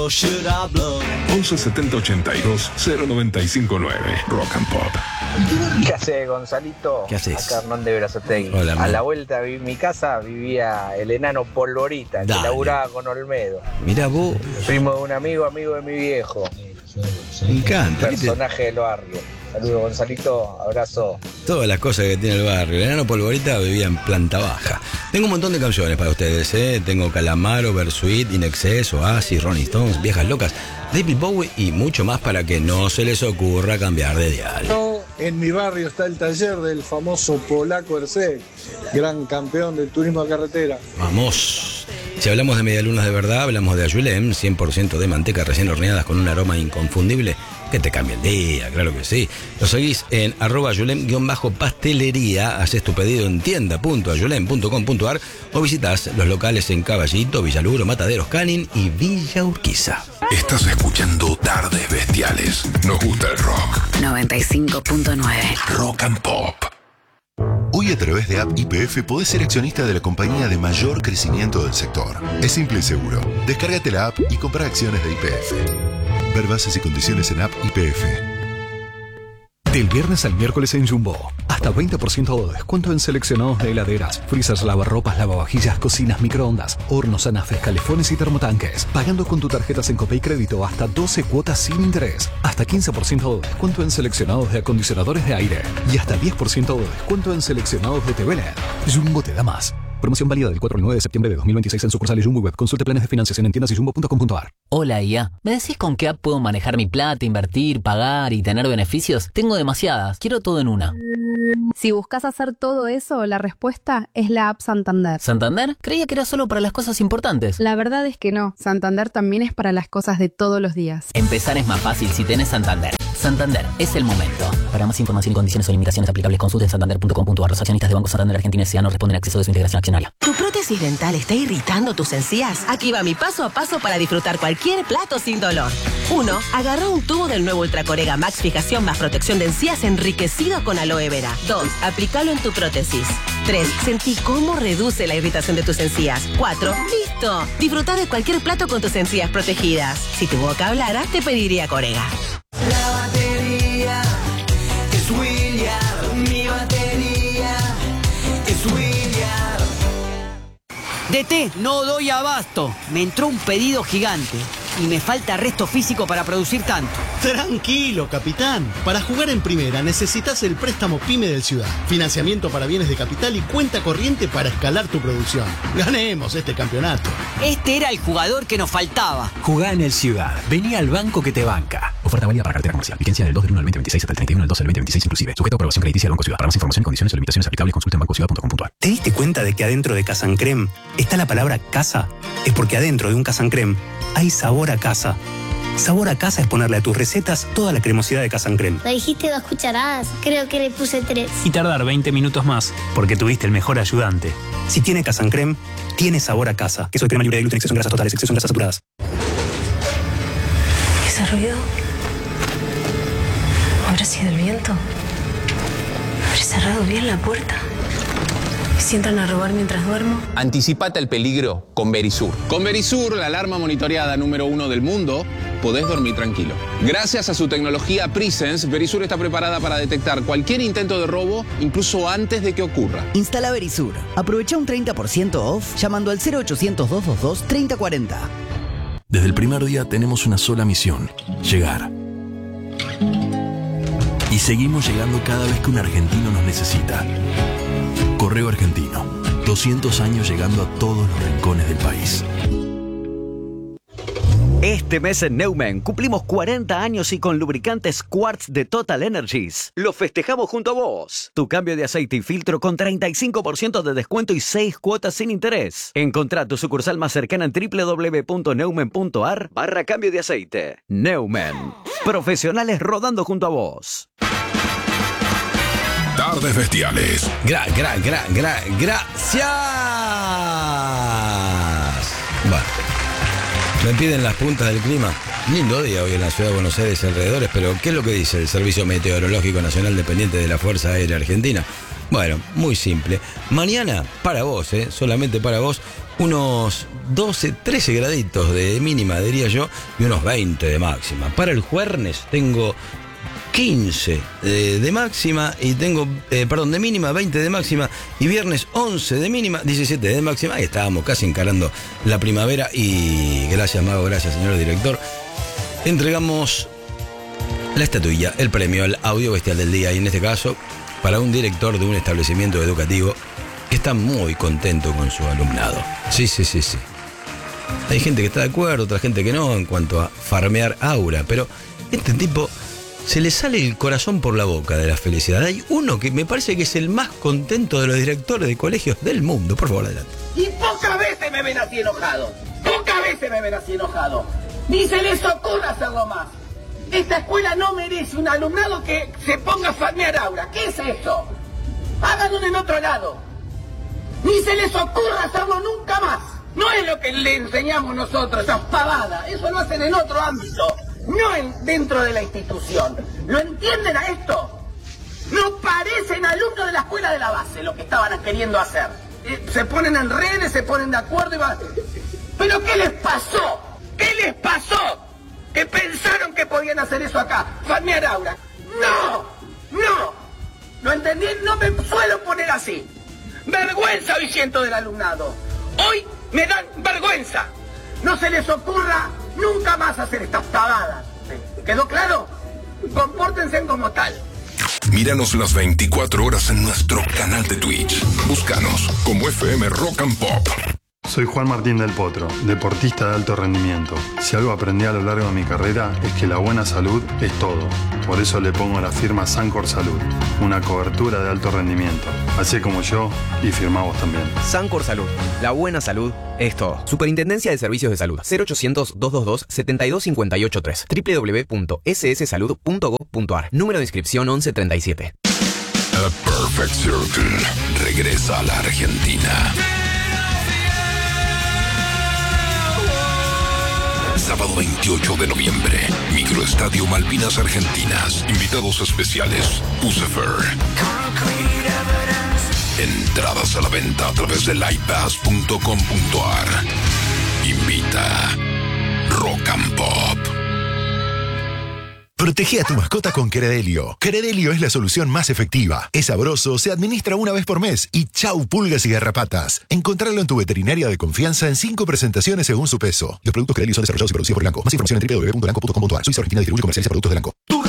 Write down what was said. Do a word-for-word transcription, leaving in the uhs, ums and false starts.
or should I blow? once setenta ochenta y dos cero noventa y cinco nueve. Rock and Pop. ¿Qué haces, Gonzalito? ¿Qué haces? Acá Hernán de Berazategui. Hola, a man. la vuelta de mi casa vivía el enano Polvorita, que Dale. laburaba con Olmedo. Mirá vos, Primo de un amigo, amigo de mi viejo. me encanta. ¿Viste? Personaje del barrio. Saludos, Gonzalito. Abrazo. Todas las cosas que tiene el barrio. El enano Polvorita vivía en planta baja. Tengo un montón de canciones para ustedes, ¿eh? Tengo Calamaro, Versuit, In Excess, Oasis, Rolling Stones, Viejas Locas, David Bowie y mucho más para que no se les ocurra cambiar de dial. En mi barrio está el taller del famoso polaco Erceg, gran campeón del turismo de carretera. Vamos. Si hablamos de medialunas de verdad, hablamos de Ayulem, cien por ciento de manteca recién horneadas con un aroma inconfundible que te cambia el día, claro que sí. Lo seguís en arroba ayulem-pastelería, haces tu pedido en tienda punto ayulem punto com punto ar o visitas los locales en Caballito, Villaluro, Mataderos, Canin y Villa Urquiza. Estás escuchando Tardes Bestiales. Nos gusta el rock. noventa y cinco punto nueve. Rock and Pop. Hoy a través de App Y P F podés ser accionista de la compañía de mayor crecimiento del sector. Es simple y seguro. Descárgate la app y compra acciones de Y P F. Ver bases y condiciones en App Y P F. Del viernes al miércoles en Jumbo, hasta veinte por ciento de descuento en seleccionados de heladeras, freezers, lavarropas, lavavajillas, cocinas, microondas, hornos, anafes, calefones y termotanques. Pagando con tu tarjeta Copay Crédito hasta doce cuotas sin interés. Hasta quince por ciento de descuento en seleccionados de acondicionadores de aire. Y hasta diez por ciento de descuento en seleccionados de T V L E D. Jumbo te da más. Promoción válida del cuatro al nueve de septiembre de dos mil veintiséis en sucursales Jumbo y Web. Consulte planes de financiación en tiendas y jumbo punto com punto ar. Hola I A, ¿me decís con qué app puedo manejar mi plata, invertir, pagar y tener beneficios? Tengo demasiadas, quiero todo en una. Si buscas hacer todo eso, la respuesta es la app Santander. ¿Santander? Creía que era solo para las cosas importantes. La verdad es que no, Santander también es para las cosas de todos los días. Empezar es más fácil si tenés Santander. Santander, es el momento. Para más información y condiciones o limitaciones aplicables, consulte en santander punto com punto ar. Los accionistas de Banco Santander Argentina S A no responden al acceso de su integración accionaria. ¿Tu prótesis dental está irritando tus encías? Aquí va mi paso a paso para disfrutar cualquier plato sin dolor. uno. Agarra un tubo del nuevo Ultracorega Max Fijación más protección de encías enriquecido con aloe vera. dos. Aplícalo en tu prótesis. tres. Sentí cómo reduce la irritación de tus encías. cuatro. ¡Listo! Disfruta de cualquier plato con tus encías protegidas. Si tu boca hablara, te pediría Corega. La batería es William, mi batería es William. D T, no doy abasto. Me entró un pedido gigante y me falta resto físico para producir tanto. Tranquilo, capitán. Para jugar en primera necesitas el préstamo PYME del Ciudad. Financiamiento para bienes de capital y cuenta corriente para escalar tu producción. Ganemos este campeonato. Este era el jugador que nos faltaba. Jugá en el Ciudad. Vení al banco que te banca. Oferta válida para cartera comercial. Vigencia del dos del uno al veinte veintiséis hasta el treinta y uno del doce del veinte veintiséis inclusive. Sujeto a aprobación crediticia del Banco Ciudad. Para más información, condiciones o limitaciones aplicables, consulta en banco ciudad punto com punto ar. ¿Te diste cuenta de que adentro de Casancrem está la palabra casa? Es porque adentro de un Casancrem hay sabor a casa. Sabor a casa es ponerle a tus recetas toda la cremosidad de Casancrem. Le dijiste dos cucharadas, creo que le puse tres. Y tardar veinte minutos más, porque tuviste el mejor ayudante. Si tiene Casancrem, tiene sabor a casa. Queso de crema libre de gluten, exceso en grasas totales, exceso en grasas saturadas. ¿Ese ruido? ¿Habrá sido el viento? ¿Habré cerrado bien la puerta? ¿Si entran a robar mientras duermo? Anticipate al peligro con Verisur. Con Verisur, la alarma monitoreada número uno del mundo, podés dormir tranquilo. Gracias a su tecnología Presence, Verisur está preparada para detectar cualquier intento de robo, incluso antes de que ocurra. Instala Verisur. Aprovecha un treinta por ciento off llamando al cero ochocientos, doscientos veintidós, treinta cuarenta. Desde el primer día tenemos una sola misión: llegar. Y seguimos llegando cada vez que un argentino nos necesita. Correo Argentino, doscientos años llegando a todos los rincones del país. Este mes en Neumann cumplimos cuarenta años y con lubricantes Quartz de Total Energies lo festejamos junto a vos. Tu cambio de aceite y filtro con treinta y cinco por ciento de descuento y seis cuotas sin interés. Encontrá tu sucursal más cercana en doble u doble u doble u punto neumann punto ar barra cambio de aceite. Neumann, profesionales rodando junto a vos. Tardes Bestiales. Gra, gra, gra, gra, gracias. Bueno, me piden las puntas del clima. Lindo día hoy en la ciudad de Buenos Aires y alrededores, pero ¿qué es lo que dice el Servicio Meteorológico Nacional dependiente de la Fuerza Aérea Argentina? Bueno, muy simple. Mañana, para vos, ¿eh? solamente para vos, unos doce, trece graditos de mínima, diría yo, y unos veinte de máxima. Para el jueves tengo quince de, de máxima y tengo, eh, perdón, de mínima, veinte de máxima, y viernes once de mínima, diecisiete de máxima. Ahí estábamos casi encarando la primavera y gracias, Mago, gracias, señor director. Entregamos la estatuilla, el premio, el audio bestial del día, y en este caso para un director de un establecimiento educativo que está muy contento con su alumnado. Sí, sí, sí, sí. Hay gente que está de acuerdo, otra gente que no, en cuanto a farmear aura, pero este tipo se le sale el corazón por la boca de la felicidad. Hay uno que me parece que es el más contento de los directores de colegios del mundo. Por favor, adelante. Y pocas veces me ven así enojado. Pocas veces me ven así enojado. Ni se les ocurra hacerlo más. Esta escuela no merece un alumnado que se ponga a farmear aura. ¿Qué es eso? Háganlo en otro lado. Ni se les ocurra hacerlo nunca más. No es lo que le enseñamos nosotros, esas pavadas. Eso lo hacen en otro ámbito, no en, dentro de la institución. ¿Lo entienden a esto? No parecen alumnos de la escuela de la base lo que estaban queriendo hacer. Eh, se ponen en redes, se ponen de acuerdo y van... ¿Pero qué les pasó? ¿Qué les pasó? Que pensaron que podían hacer eso acá, farmear aura. ¡No! ¡No! ¿Lo entendí? No me suelo poner así. Vergüenza hoy siento del alumnado. Hoy me dan vergüenza. No se les ocurra nunca más hacer estas pavadas. ¿Quedó claro? Compórtense como tal. Míranos las veinticuatro horas en nuestro canal de Twitch. Búscanos como F M Rock and Pop. Soy Juan Martín del Potro, deportista de alto rendimiento. Si algo aprendí a lo largo de mi carrera es que la buena salud es todo. Por eso le pongo la firma Sancor Salud, una cobertura de alto rendimiento. Así como yo, y firma vos también. Sancor Salud, la buena salud es todo. Superintendencia de Servicios de Salud, cero ochocientos, doscientos veintidós, setenta y dos cincuenta y ocho tres, doble u doble u doble u punto s s salud punto gov punto a r. Número de inscripción once treinta y siete. A Perfect Circle regresa a la Argentina. Sábado veintiocho de noviembre, Microestadio Malvinas Argentinas. Invitados especiales, Lucifer. Entradas a la venta a través de livepass punto com punto a r. Invita Rock and Pop. Protege a tu mascota con Credelio. Credelio es la solución más efectiva. Es sabroso, se administra una vez por mes y chau pulgas y garrapatas. Encontrarlo en tu veterinaria de confianza en cinco presentaciones según su peso. Los productos Credelio son desarrollados y producidos por Elanco. Más información en doble u doble u doble u punto elanco punto com punto a r. Suiza Argentina distribuye comerciales a productos de Elanco.